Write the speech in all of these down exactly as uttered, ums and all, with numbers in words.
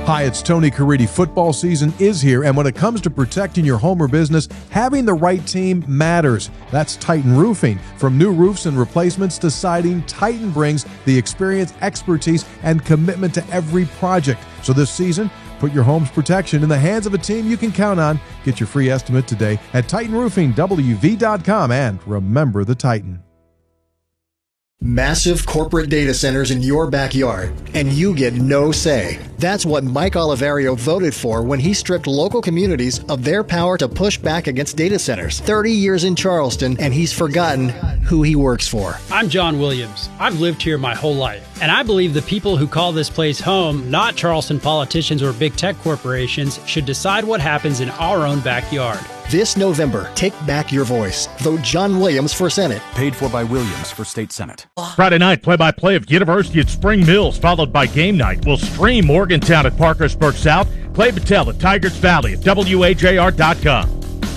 Hi, it's Tony Caridi. Football season is here, and when it comes to protecting your home or business, having the right team matters. That's Titan Roofing. From new roofs and replacements to siding, Titan brings the experience, expertise, and commitment to every project. So this season, put your home's protection in the hands of a team you can count on. Get your free estimate today at Titan Roofing W V dot com, and remember the Titan. Massive corporate data centers in your backyard, and you get no say. That's what Mike Oliverio voted for when he stripped local communities of their power to push back against data centers. thirty years in Charleston, and he's forgotten who he works for. I'm John Williams. I've lived here my whole life, and I believe the people who call this place home, not Charleston politicians or big tech corporations, should decide what happens in our own backyard. This November, take back your voice. Vote John Williams for Senate. Paid for by Williams for state Senate. Friday night, play-by-play of University at Spring Mills, followed by game night. We'll stream Morgantown at Parkersburg South. Clay Patel at Tigers Valley at W A J R dot com.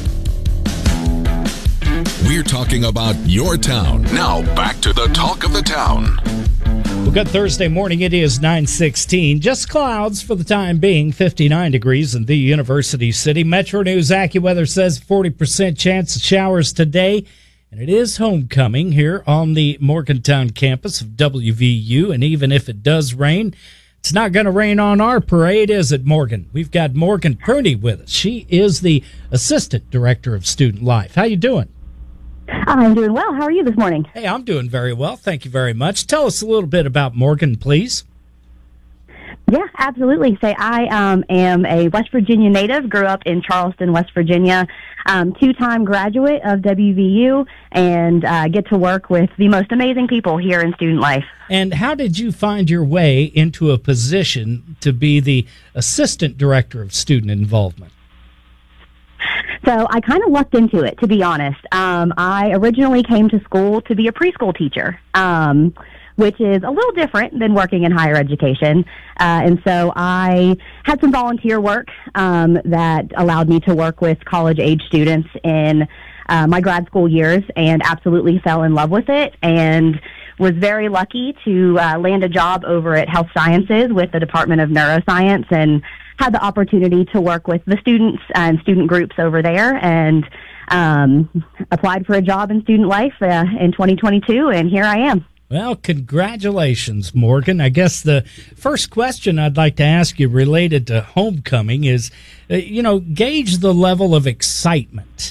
We're talking about your town. Now back to the talk of the town. Well, good Thursday morning. It is nine sixteen. Just clouds for the time being. fifty-nine degrees in the University City. Metro News AccuWeather says forty percent chance of showers today. And it is homecoming here on the Morgantown campus of W V U. And even if it does rain, it's not going to rain on our parade, is it, Morgan? We've got Morgan Pruney with us. She is the Assistant Director of Student Life. How you doing? I'm doing well. How are you this morning? Hey, I'm doing very well. Thank you very much. Tell us a little bit about Morgan, please. Yeah, absolutely. Say, I um, am a West Virginia native, grew up in Charleston, West Virginia, um, two-time graduate of W V U, and uh, get to work with the most amazing people here in student life. And how did you find your way into a position to be the Assistant Director of Student Involvement? So I kind of lucked into it, to be honest. Um, I originally came to school to be a preschool teacher, um, which is a little different than working in higher education. Uh, and so I had some volunteer work um, that allowed me to work with college-age students in uh, my grad school years, and absolutely fell in love with it, and was very lucky to uh, land a job over at Health Sciences with the Department of Neuroscience, and had the opportunity to work with the students and student groups over there, and um, applied for a job in student life uh, in twenty twenty-two, and here I am. Well, congratulations, Morgan. I guess the first question I'd like to ask you related to homecoming is, uh, you know, gauge the level of excitement.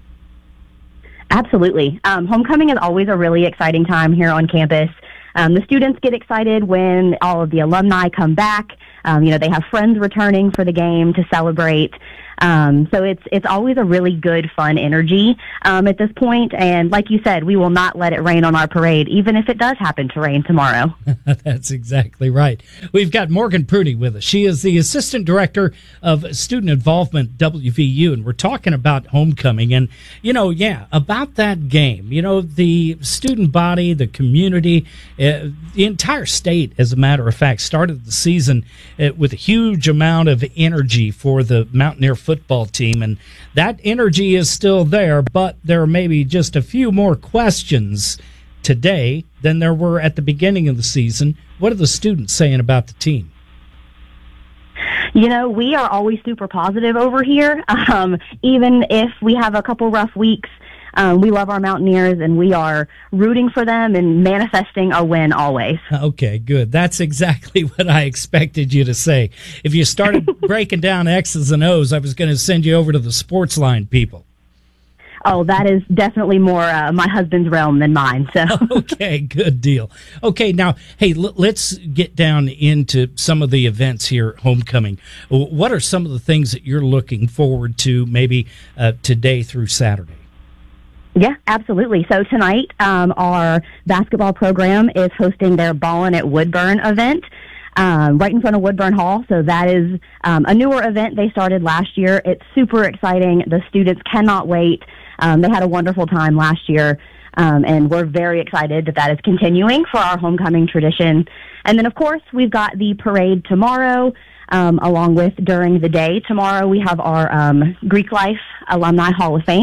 Absolutely. Um, homecoming is always a really exciting time here on campus. Um, the students get excited when all of the alumni come back. Um, you know, they have friends returning for the game to celebrate. Um, so it's it's always a really good, fun energy um, at this point. And like you said, we will not let it rain on our parade, even if it does happen to rain tomorrow. That's exactly right. We've got Morgan Pruney with us. She is the Assistant Director of Student Involvement, W V U, and we're talking about homecoming. And, you know, yeah, about that game, you know, the student body, the community, uh, the entire state, as a matter of fact, started the season uh, with a huge amount of energy for the Mountaineer football team, and that energy is still there, but there are maybe just a few more questions today than there were at the beginning of the season. What are the students saying about the team? You know, we are always super positive over here, um, even if we have a couple rough weeks. Um, we love our Mountaineers, and we are rooting for them and manifesting a win always. Okay, good. That's exactly what I expected you to say. If you started breaking down X's and O's, I was going to send you over to the sports line people. Oh, that is definitely more uh, my husband's realm than mine. So okay, good deal. Okay, now, hey, l- let's get down into some of the events here at homecoming. What are some of the things that you're looking forward to, maybe uh, today through Saturday? Yeah, absolutely. So tonight, um, our basketball program is hosting their Ballin' at Woodburn event um, right in front of Woodburn Hall. So that is um, a newer event they started last year. It's super exciting. The students cannot wait. Um, they had a wonderful time last year, um, and we're very excited that that is continuing for our homecoming tradition. And then, of course, we've got the parade tomorrow, um, along with during the day. Tomorrow we have our um, Greek Life Alumni Hall of Fame.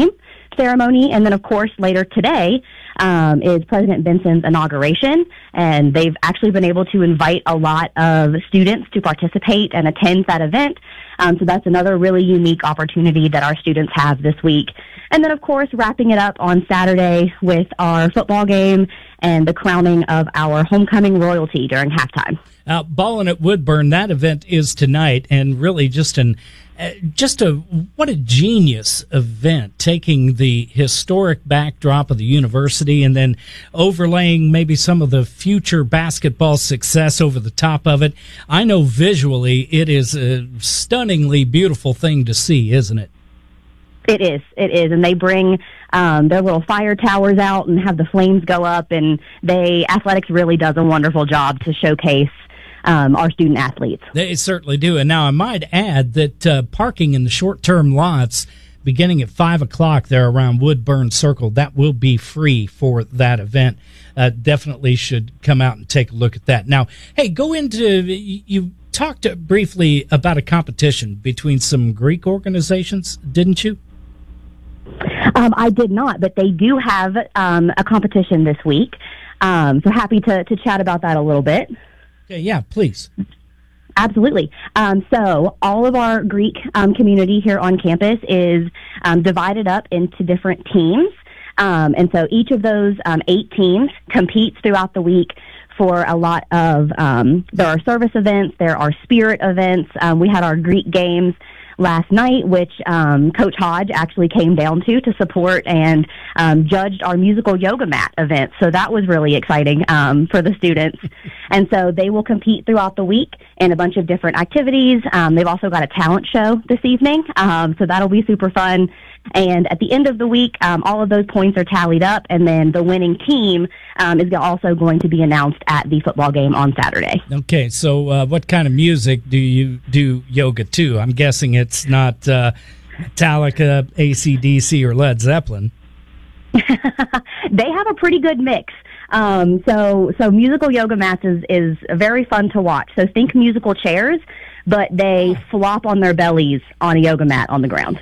ceremony. And then, of course, later today um, is President Benson's inauguration. And they've actually been able to invite a lot of students to participate and attend that event. Um, so that's another really unique opportunity that our students have this week. And then, of course, wrapping it up on Saturday with our football game and the crowning of our homecoming royalty during halftime. Uh, Ballin' at Woodburn, that event is tonight, and really just an uh, just a what a genius event, taking the historic backdrop of the university and then overlaying maybe some of the future basketball success over the top of it. I know visually it is a stunningly beautiful thing to see, isn't it? It is. It is. And they bring um, their little fire towers out and have the flames go up. And they athletics really does a wonderful job to showcase um, our student athletes. They certainly do. And now I might add that uh, parking in the short-term lots beginning at five o'clock there around Woodburn Circle, that will be free for that event. Uh, definitely should come out and take a look at that. Now, hey, go into, you talked briefly about a competition between some Greek organizations, didn't you? Um, I did not, but they do have um, a competition this week. Um, so happy to, to chat about that a little bit. Okay, yeah, please. Absolutely. Um, so all of our Greek um, community here on campus is um, divided up into different teams. Um, and so each of those um, eight teams competes throughout the week for a lot of, um, there are service events, there are spirit events. Um, we had our Greek games last night, which um, Coach Hodge actually came down to to support and um, judged our musical yoga mat event. So that was really exciting um, for the students. And so they will compete throughout the week in a bunch of different activities. Um, they've also got a talent show this evening, um, so that'll be super fun. And at the end of the week, um, all of those points are tallied up, and then the winning team um, is also going to be announced at the football game on Saturday. Okay, so uh, what kind of music do you do yoga to? I'm guessing it's not uh, Metallica, A C D C, or Led Zeppelin. They have a pretty good mix. Um, so, so musical yoga mats is, is very fun to watch. So think musical chairs, but they flop on their bellies on a yoga mat on the ground.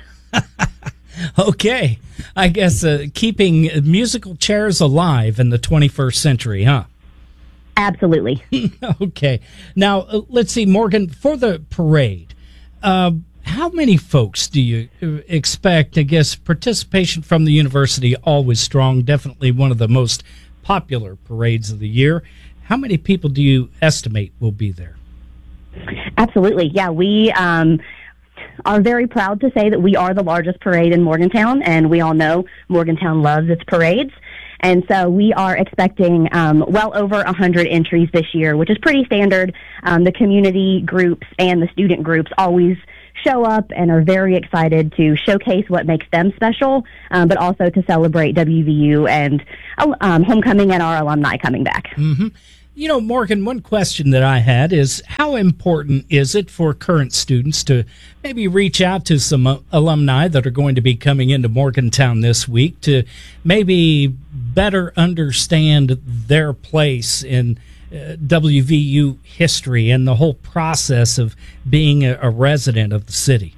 Okay, I guess uh, keeping musical chairs alive in the twenty-first century, huh? Absolutely. Okay. Now, uh, let's see, Morgan, for the parade, uh, how many folks do you expect? I guess participation from the university, always strong, definitely one of the most popular parades of the year. How many people do you estimate will be there? Absolutely. Yeah, we um, are very proud to say that we are the largest parade in Morgantown, and we all know Morgantown loves its parades. And so we are expecting um, well over one hundred entries this year, which is pretty standard. Um, the community groups and the student groups always show up and are very excited to showcase what makes them special, um, but also to celebrate W V U and um, homecoming and our alumni coming back. Mm-hmm. You know, Morgan, one question that I had is how important is it for current students to maybe reach out to some uh, alumni that are going to be coming into Morgantown this week to maybe better understand their place in uh, W V U history and the whole process of being a, a resident of the city?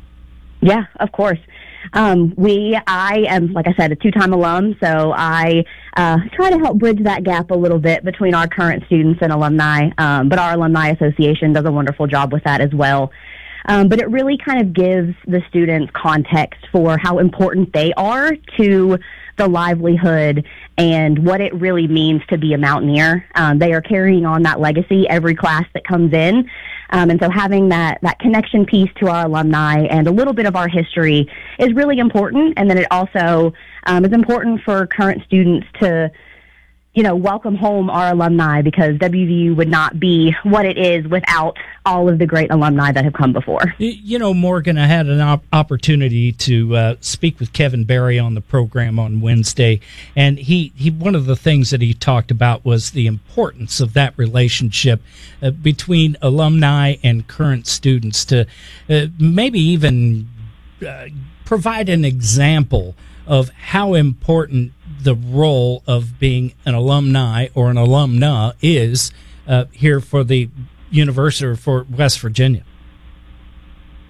Yeah, of course. Um, we, I am, like I said, a two-time alum, so I uh, try to help bridge that gap a little bit between our current students and alumni, um, but our Alumni Association does a wonderful job with that as well. Um, but it really kind of gives the students context for how important they are to the livelihood and what it really means to be a Mountaineer. Um, they are carrying on that legacy every class that comes in. Um, and so having that, that connection piece to our alumni and a little bit of our history is really important. And then it also um, is important for current students to, you know, welcome home our alumni, because W V U would not be what it is without all of the great alumni that have come before. You know, Morgan, I had an op- opportunity to uh, speak with Kevin Barry on the program on Wednesday, and he, he one of the things that he talked about was the importance of that relationship uh, between alumni and current students to uh, maybe even uh, provide an example of how important the role of being an alumni or an alumna is uh, here for the University or for West Virginia.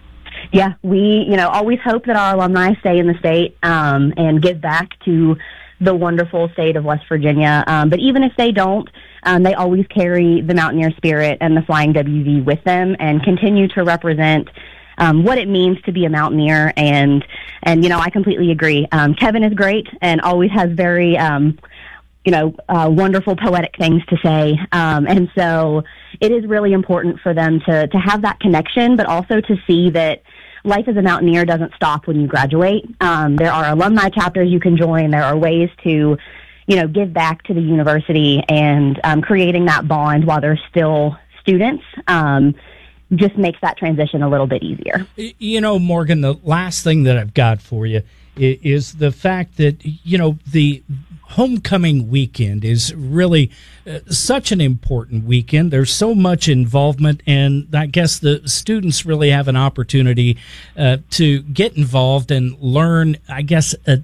Yeah, we, you know, always hope that our alumni stay in the state um, and give back to the wonderful state of West Virginia. Um, but even if they don't, um, they always carry the Mountaineer spirit and the Flying W V with them and continue to represent um, what it means to be a Mountaineer. And, and you know, I completely agree. Um, Kevin is great and always has very, um, you know, uh, wonderful poetic things to say. Um, and so it is really important for them to, to have that connection, but also to see that life as a Mountaineer doesn't stop when you graduate. Um, there are alumni chapters you can join. There are ways to, you know, give back to the university, and um, creating that bond while they're still students um, just makes that transition a little bit easier. You know, Morgan, the last thing that I've got for you is the fact that, you know, the homecoming weekend is really uh, such an important weekend. There's so much involvement, and I guess the students really have an opportunity uh, to get involved and learn, I guess, a,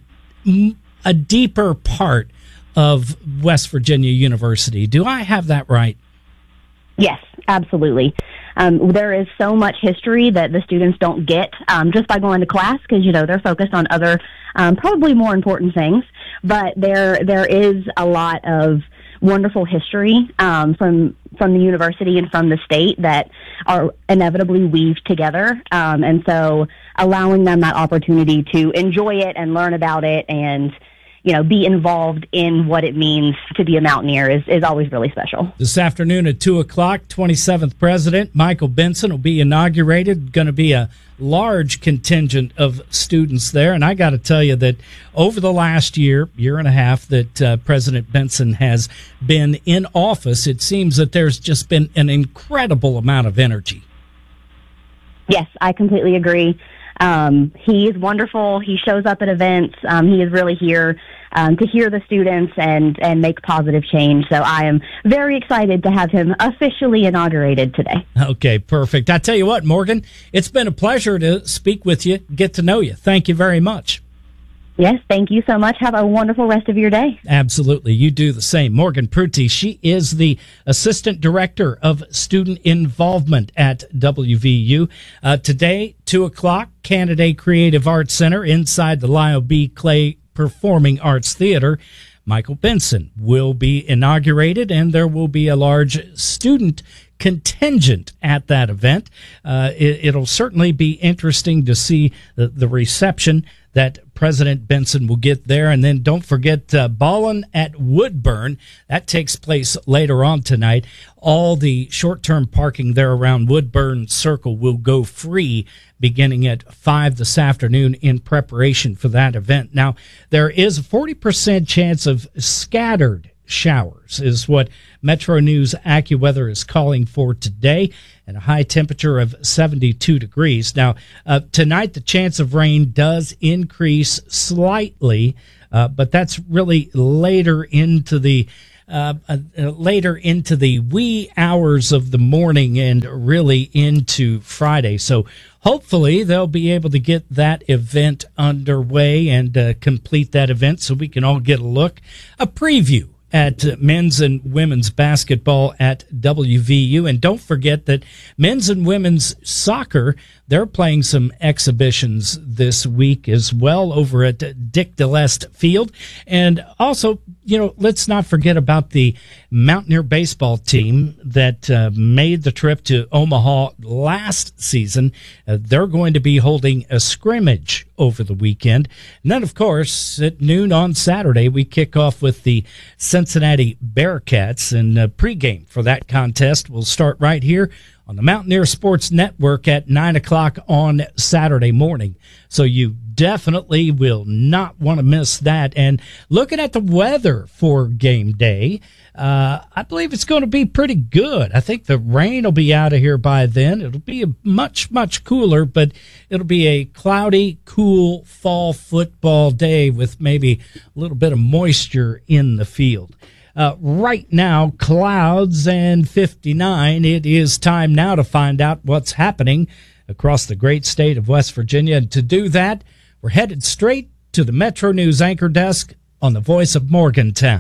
a deeper part of West Virginia University. Do I have that right? Yes, absolutely. Um, there is so much history that the students don't get um, just by going to class because, you know, they're focused on other, um, probably more important things. But there there is a lot of wonderful history um, from from the university and from the state that are inevitably weaved together. Um, and so allowing them that opportunity to enjoy it and learn about it and, you know, be involved in what it means to be a Mountaineer is, is always really special. This afternoon at two o'clock, twenty-seventh President Michael Benson will be inaugurated. Going to be a large contingent of students there. And I got to tell you that over the last year, year and a half that uh, President Benson has been in office, it seems that there's just been an incredible amount of energy. Yes, I completely agree. Um, he is wonderful. He shows up at events. Um, he is really here um, to hear the students and, and make positive change. So I am very excited to have him officially inaugurated today. Okay, perfect. I tell you what, Morgan, it's been a pleasure to speak with you, get to know you. Thank you very much. Yes, thank you so much. Have a wonderful rest of your day. Absolutely. You do the same. Morgan Pruty, she is the Assistant Director of Student Involvement at W V U. Uh, today, two o'clock, Canada Creative Arts Center inside the Lyle B. Clay Performing Arts Theater. Michael Benson will be inaugurated, and there will be a large student contingent at that event. Uh, it, it'll certainly be interesting to see the, the reception that President Benson will get there. And then don't forget uh, Ballin' at Woodburn. That takes place later on tonight. All the short-term parking there around Woodburn Circle will go free beginning at five this afternoon in preparation for that event. Now, there is a forty percent chance of scattered showers is what Metro News AccuWeather is calling for today, and a high temperature of seventy-two degrees. Now, uh, tonight the chance of rain does increase slightly, uh, but that's really later into the uh, uh, later into the wee hours of the morning and really into Friday. So hopefully they'll be able to get that event underway and uh, complete that event so we can all get a look, a preview at men's and women's basketball at W V U. And don't forget that men's and women's soccer, they're playing some exhibitions this week as well over at Dick DeLeste Field. And also, you know, let's not forget about the Mountaineer baseball team that uh, made the trip to Omaha last season. Uh, they're going to be holding a scrimmage over the weekend. And then, of course, at noon on Saturday, we kick off with the Cincinnati Bearcats, and uh, pregame for that contest will start right here on the Mountaineer Sports Network at nine o'clock on Saturday morning. So you definitely will not want to miss that. And looking at the weather for game day, uh, I believe it's going to be pretty good. I think the rain will be out of here by then. It'll be a much, much cooler, but it'll be a cloudy, cool fall football day with maybe a little bit of moisture in the field. Uh, right now, clouds and fifty-nine. It is time now to find out what's happening across the great state of West Virginia. And to do that, we're headed straight to the Metro News anchor desk on the Voice of Morgantown.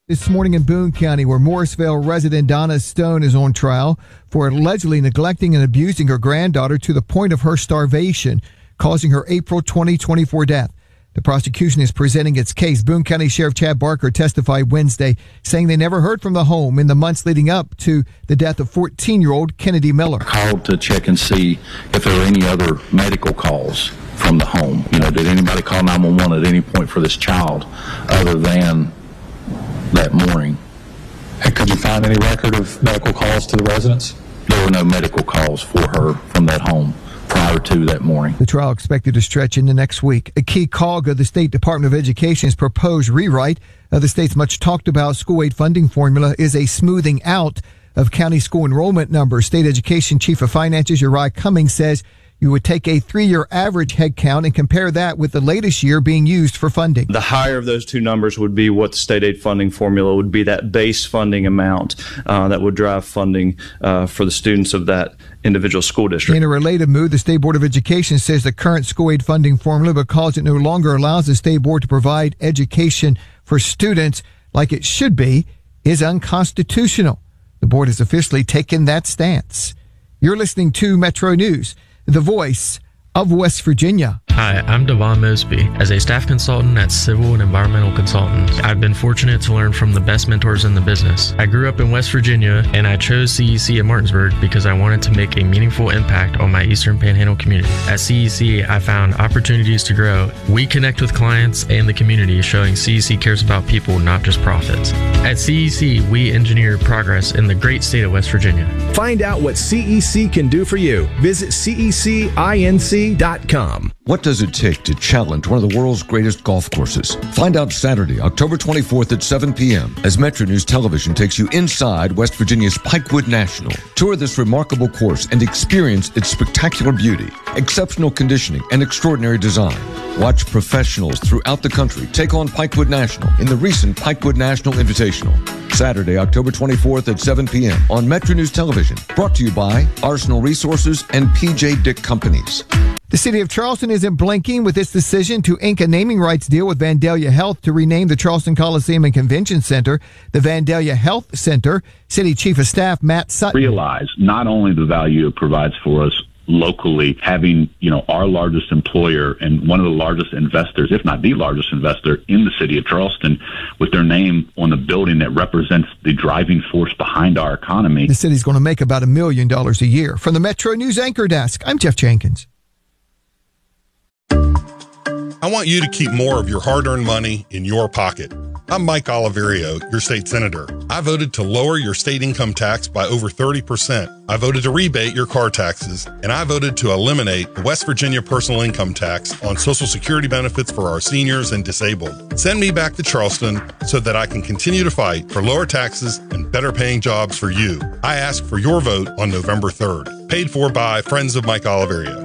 This morning in Boone County, where Morrisville resident Donna Stone is on trial for allegedly neglecting and abusing her granddaughter to the point of her starvation, causing her April twenty twenty-four death. The prosecution is presenting its case. Boone County Sheriff Chad Barker testified Wednesday, saying they never heard from the home in the months leading up to the death of fourteen-year-old Kennedy Miller. Called to check and see if there were any other medical calls from the home. You know, did anybody call nine one one at any point for this child other than that morning? And could you find any record of medical calls to the residents? There were no medical calls for her from that home prior to that morning. The trial expected to stretch into next week. A key cog of the State Department of Education's proposed rewrite of the state's much talked about school aid funding formula is a smoothing out of county school enrollment numbers. State Education Chief of Finances Uriah Cummings says you would take a three-year average head count and compare that with the latest year being used for funding. The higher of those two numbers would be what the state aid funding formula would be, that base funding amount uh, that would drive funding uh, for the students of that individual school district. In a related move, the State Board of Education says the current school aid funding formula, because it no longer allows the state board to provide education for students like it should be, is unconstitutional. The board has officially taken that stance. You're listening to Metro News, the voice of West Virginia. Hi, I'm Devon Mosby. As a staff consultant at Civil and Environmental Consultants, I've been fortunate to learn from the best mentors in the business. I grew up in West Virginia, and I chose C E C at Martinsburg because I wanted to make a meaningful impact on my Eastern Panhandle community. At C E C, I found opportunities to grow. We connect with clients and the community, showing C E C cares about people, not just profits. At C E C, we engineer progress in the great state of West Virginia. Find out what C E C can do for you. Visit C E C I N C dot com. What does it take to challenge one of the world's greatest golf courses? Find out Saturday, October twenty-fourth at seven p.m. as Metro News Television takes you inside West Virginia's Pikewood National. Tour this remarkable course and experience its spectacular beauty, exceptional conditioning, and extraordinary design. Watch professionals throughout the country take on Pikewood National in the recent Pikewood National Invitational. Saturday, October twenty-fourth at seven p.m. on Metro News Television. Brought to you by Arsenal Resources and P J Dick Companies. The city of Charleston isn't blinking with its decision to ink a naming rights deal with Vandalia Health to rename the Charleston Coliseum and Convention Center the Vandalia Health Center. City Chief of Staff Matt Sutton realize not only the value it provides for us locally, having, you know, our largest employer and one of the largest investors, if not the largest investor in the city of Charleston, with their name on the building that represents the driving force behind our economy. The city's going to make about a million dollars a year. From the Metro News Anchor Desk, I'm Jeff Jenkins. I want you to keep more of your hard-earned money in your pocket. I'm Mike Oliverio, your state senator. I voted to lower your state income tax by over thirty percent. I voted to rebate your car taxes, and I voted to eliminate the West Virginia personal income tax on Social Security benefits for our seniors and disabled. Send me back to Charleston so that I can continue to fight for lower taxes and better paying jobs for you. I ask for your vote on November third. Paid for by Friends of Mike Oliverio.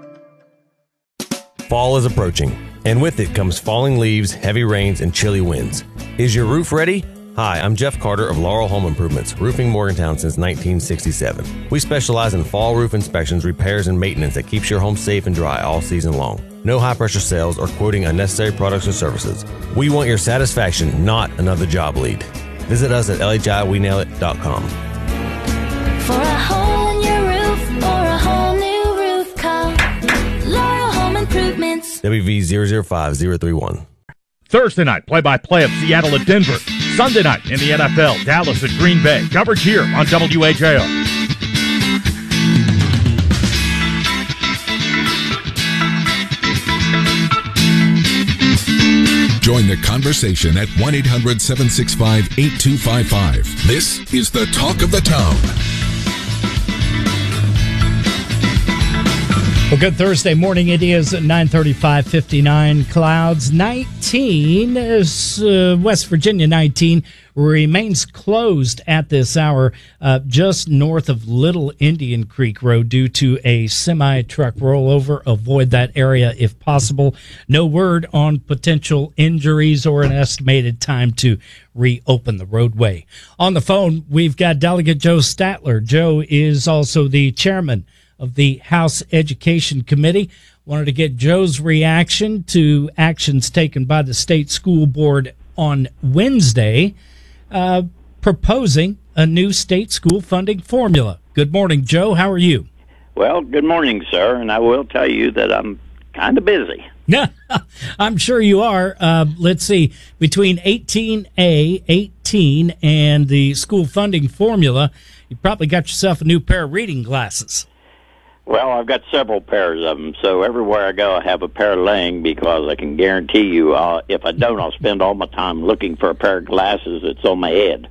Fall is approaching, and with it comes falling leaves, heavy rains, and chilly winds. Is your roof ready? Hi, I'm Jeff Carter of Laurel Home Improvements, roofing Morgantown since nineteen sixty-seven. We specialize in fall roof inspections, repairs, and maintenance that keeps your home safe and dry all season long. No high-pressure sales or quoting unnecessary products or services. We want your satisfaction, not another job lead. Visit us at L H I we nail it dot com. For a hole in your roof or a whole new roof, call Laurel Home Improvements. W V zero zero five zero three one. Thursday night, play-by-play of Seattle at Denver. Sunday night in the N F L, Dallas at Green Bay. Coverage here on W A J O. Join the conversation at one eight hundred seven six five eight two five five. This is the Talk of the Town. Well, good Thursday morning. It is nine thirty-five, fifty-nine clouds, nineteen, uh, West Virginia nineteen, remains closed at this hour uh, just north of Little Indian Creek Road due to a semi-truck rollover. Avoid that area if possible. No word on potential injuries or an estimated time to reopen the roadway. On the phone, we've got Delegate Joe Statler. Joe is also the chairman of the House Education Committee. Wanted to get Joe's reaction to actions taken by the state school board on Wednesday uh, proposing a new state school funding formula. Good morning, Joe. How are you? Well, good morning, sir. And I will tell you that I'm kind of busy. Yeah, I'm sure you are. Uh, let's see. Between eighteen A, eighteen, and the school funding formula, you probably got yourself a new pair of reading glasses. Well, I've got several pairs of them, so everywhere I go I have a pair laying because I can guarantee you uh, if I don't, I'll spend all my time looking for a pair of glasses that's on my head.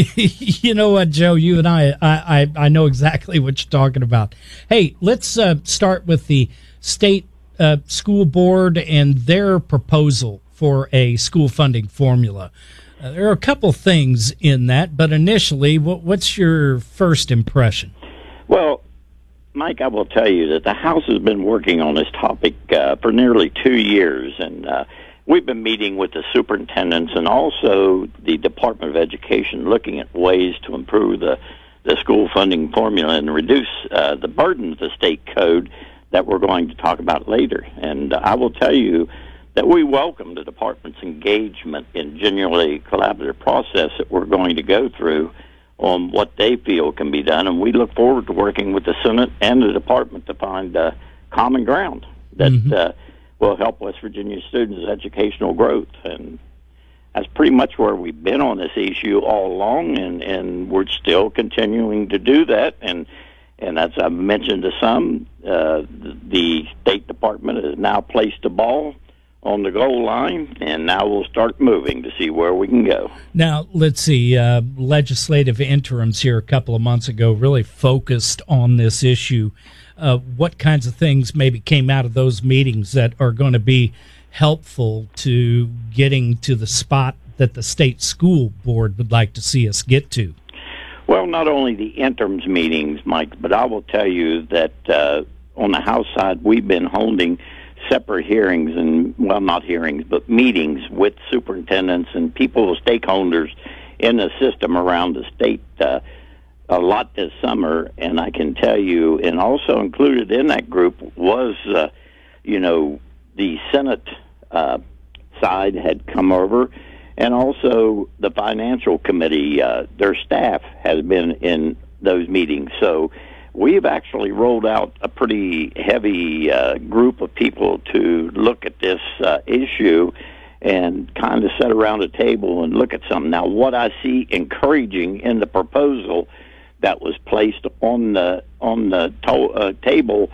You know what, Joe? You and I, I, I, I know exactly what you're talking about. Hey, let's uh, start with the state uh, school board and their proposal for a school funding formula. Uh, there are a couple things in that, but initially, what, what's your first impression? Well, Mike, I will tell you that the House has been working on this topic uh, for nearly two years, and uh, we've been meeting with the superintendents and also the Department of Education looking at ways to improve the, the school funding formula and reduce uh, the burden of the state code that we're going to talk about later. And uh, I will tell you that we welcome the department's engagement in genuinely collaborative process that we're going to go through on what they feel can be done, and we look forward to working with the Senate and the department to find uh, common ground that mm-hmm. uh, will help West Virginia students' educational growth. And that's pretty much where we've been on this issue all along, and, and we're still continuing to do that. And and as I've mentioned to some, uh, the State Department has now placed the ball on the goal line, and now we'll start moving to see where we can go. Now, let's see, uh, legislative interims here a couple of months ago really focused on this issue. Uh, what kinds of things maybe came out of those meetings that are going to be helpful to getting to the spot that the state school board would like to see us get to? Well, not only the interims meetings, Mike, but I will tell you that uh, on the House side, we've been holding separate hearings and, well, not hearings, but meetings with superintendents and people, stakeholders in the system around the state uh, a lot this summer. And I can tell you, and also included in that group was, uh, you know, the Senate uh, side had come over, and also the Financial Committee, uh, their staff has been in those meetings. So we've actually rolled out a pretty heavy uh, group of people to look at this uh, issue and kind of sit around a table and look at something. Now, what I see encouraging in the proposal that was placed on the on the to- uh, table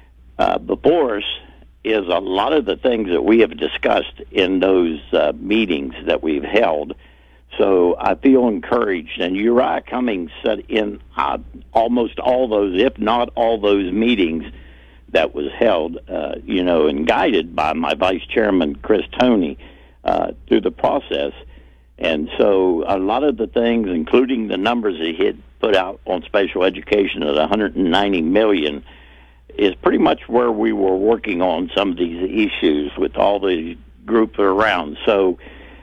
uh, before us is a lot of the things that we have discussed in those uh, meetings that we've held. So I feel encouraged, and Uriah Cummings sat in uh, almost all those, if not all those meetings that was held, uh, you know, and guided by my Vice Chairman, Chris Toney, uh, through the process. And so a lot of the things, including the numbers that he had put out on special education at one hundred ninety million dollars, is pretty much where we were working on some of these issues with all the groups around. So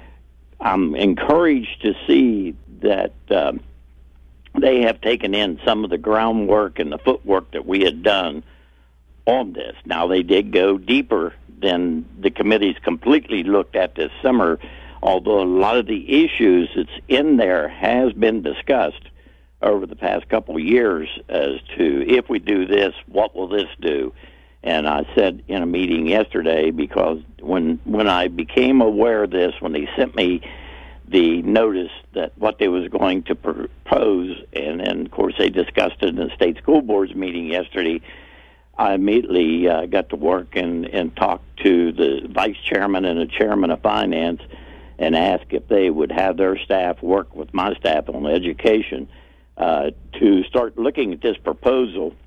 I'm encouraged to see that um, they have taken in some of the groundwork and the footwork that we had done on this. Now, they did go deeper than the committees completely looked at this summer, although a lot of the issues that's in there has been discussed over the past couple of years as to if we do this, what will this do? And I said in a meeting yesterday, because when when I became aware of this, when they sent me the notice that what they was going to propose, and, and of course they discussed it in the state school board's meeting yesterday, I immediately uh, got to work and, and talked to the vice chairman and the chairman of finance and asked if they would have their staff work with my staff on education uh, to start looking at this proposal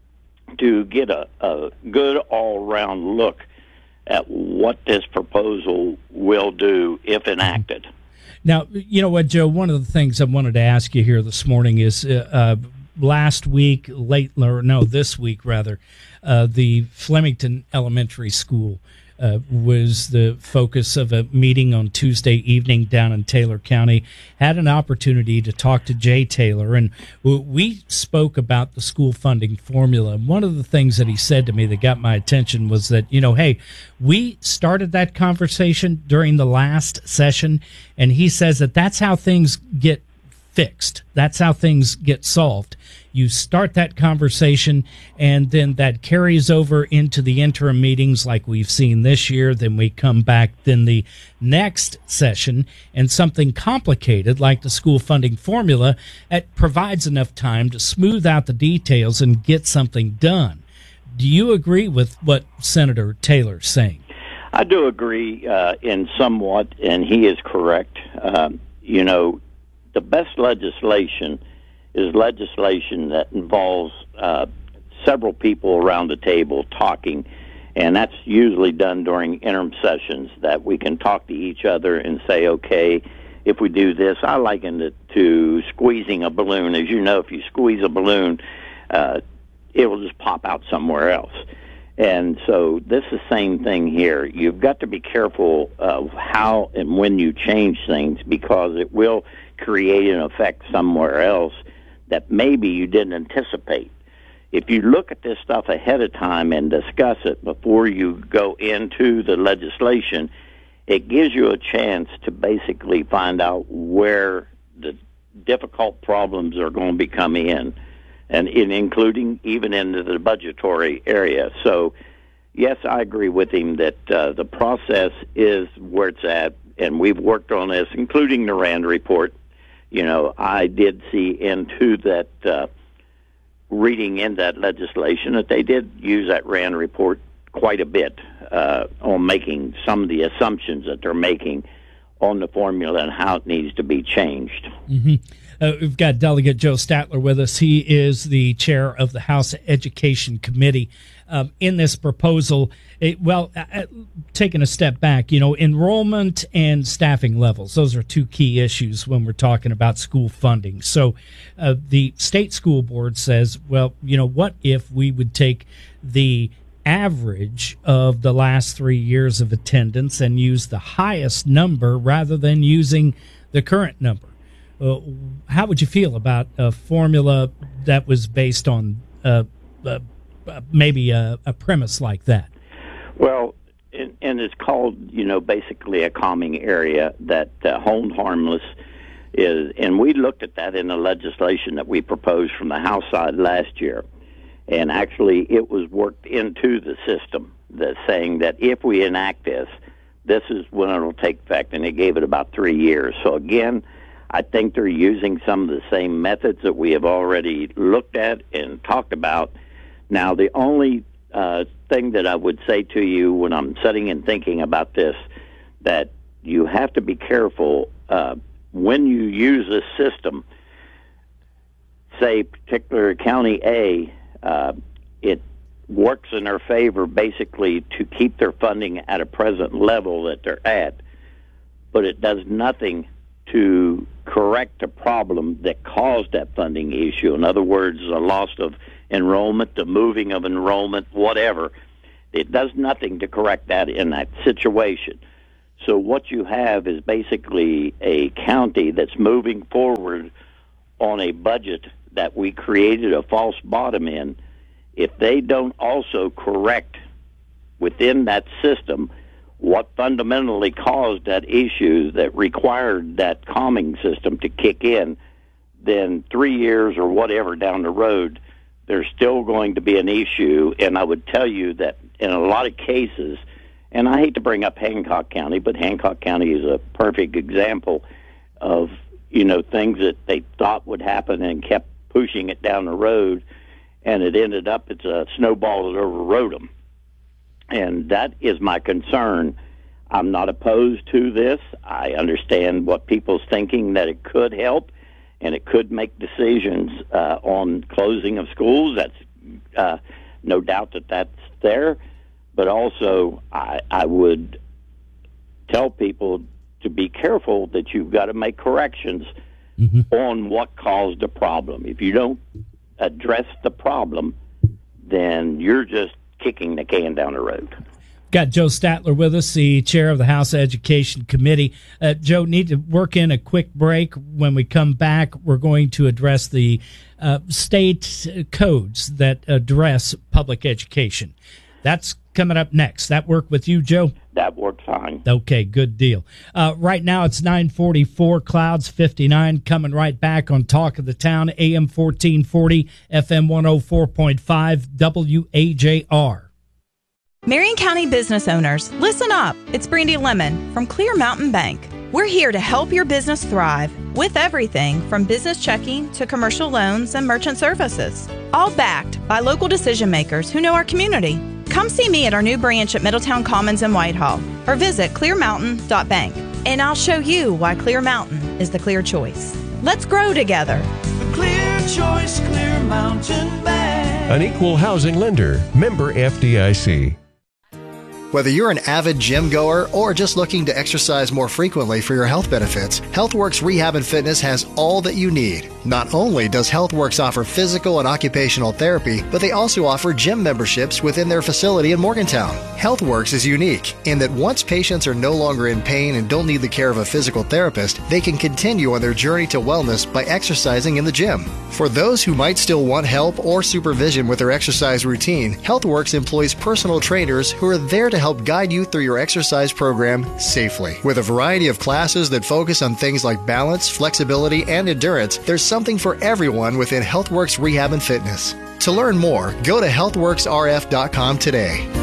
to get a, a good all-round look at what this proposal will do if enacted. Now, you know what, Joe, one of the things I wanted to ask you here this morning is uh, uh, last week, late, or no, this week rather, uh, the Flemington Elementary School uh, was the focus of a meeting on Tuesday evening down in Taylor County. Had an opportunity to talk to Jay Taylor, and we spoke about the school funding formula. And one of the things that he said to me that got my attention was that, you know, hey, we started that conversation during the last session, and he says that that's how things get fixed. That's how things get solved. You start that conversation, and then that carries over into the interim meetings like we've seen this year. Then we come back then the next session, and something complicated like the school funding formula, it provides enough time to smooth out the details and get something done. Do you agree with what Senator Taylor's saying? I do agree uh, in somewhat, and he is correct. Um, you know, the best legislation is legislation that involves uh, several people around the table talking, and that's usually done during interim sessions, that we can talk to each other and say, okay, if we do this, I liken it to squeezing a balloon. As you know, if you squeeze a balloon, uh, it will just pop out somewhere else. And so this is the same thing here. You've got to be careful of how and when you change things, because it will create an effect somewhere else that maybe you didn't anticipate. If you look at this stuff ahead of time and discuss it before you go into the legislation, it gives you a chance to basically find out where the difficult problems are going to be coming in, and in including even into the budgetary area. So, yes, I agree with him that uh, the process is where it's at, and we've worked on this, including the RAND report. You know, I did see into that, uh, reading in that legislation, that they did use that RAND report quite a bit uh, on making some of the assumptions that they're making on the formula and how it needs to be changed. Mm-hmm. Uh, we've got Delegate Joe Statler with us. He is the chair of the House Education Committee. Um, in this proposal, it, well, uh, taking a step back, you know, enrollment and staffing levels, those are two key issues when we're talking about school funding. So uh, the state school board says, well, you know, what if we would take the average of the last three years of attendance and use the highest number rather than using the current number? Uh, how would you feel about a formula that was based on uh, uh, maybe a, a premise like that? Well, and, and it's called, you know, basically a calming area that uh, hold harmless is, and we looked at that in the legislation that we proposed from the House side last year, and actually it was worked into the system, that saying that if we enact this, this is when it will take effect, and it gave it about three years. So again, I think they're using some of the same methods that we have already looked at and talked about. Now, the only uh, thing that I would say to you when I'm sitting and thinking about this, that you have to be careful uh, when you use this system. Say, particular County A, uh, it works in their favor basically to keep their funding at a present level that they're at, but it does nothing to correct a problem that caused that funding issue. In other words, a loss of enrollment, the moving of enrollment, whatever. It does nothing to correct that in that situation. So what you have is basically a county that's moving forward on a budget that we created a false bottom in. If they don't also correct within that system what fundamentally caused that issue that required that calming system to kick in, then three years or whatever down the road, there's still going to be an issue. And I would tell you that in a lot of cases, and I hate to bring up Hancock County, but Hancock County is a perfect example of, you know, things that they thought would happen and kept pushing it down the road, and it ended up it's a snowball that overrode them. And that is my concern. I'm not opposed to this. I understand what people's thinking, that it could help and it could make decisions uh, on closing of schools. That's uh, no doubt that that's there. But also, I, I would tell people to be careful that you've got to make corrections mm-hmm. on what caused the problem. If you don't address the problem, then you're just kicking the can down the road. Got Joe Statler with us, the chair of the House Education Committee. Uh, Joe, need to work in a quick break. When we come back, we're going to address the uh, state codes that address public education. That's coming up next. That work with you, Joe? That worked fine. Okay, good deal. Uh, right now it's nine forty-four, clouds fifty-nine, coming right back on Talk of the Town, A M fourteen forty, F M one oh four point five, W A J R. Marion County business owners, listen up. It's Brandy Lemon from Clear Mountain Bank. We're here to help your business thrive with everything from business checking to commercial loans and merchant services, all backed by local decision makers who know our community. Come see me at our new branch at Middletown Commons in Whitehall or visit clear mountain dot bank, and I'll show you why Clear Mountain is the clear choice. Let's grow together. The clear choice, Clear Mountain Bank. An equal housing lender, member F D I C. Whether you're an avid gym goer or just looking to exercise more frequently for your health benefits, HealthWorks Rehab and Fitness has all that you need. Not only does HealthWorks offer physical and occupational therapy, but they also offer gym memberships within their facility in Morgantown. HealthWorks is unique in that once patients are no longer in pain and don't need the care of a physical therapist, they can continue on their journey to wellness by exercising in the gym. For those who might still want help or supervision with their exercise routine, HealthWorks employs personal trainers who are there to help guide you through your exercise program safely. With a variety of classes that focus on things like balance, flexibility, and endurance, there's something for everyone within HealthWorks Rehab and Fitness. To learn more, go to health works r f dot com today.